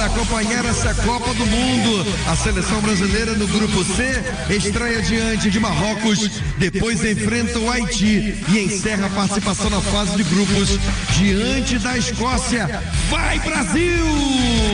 acompanhar essa Copa do Mundo. A seleção brasileira no grupo C estreia diante de Marrocos, depois enfrenta o Haiti e encerra a participação na fase de grupos diante da Escócia. Vai, Brasil!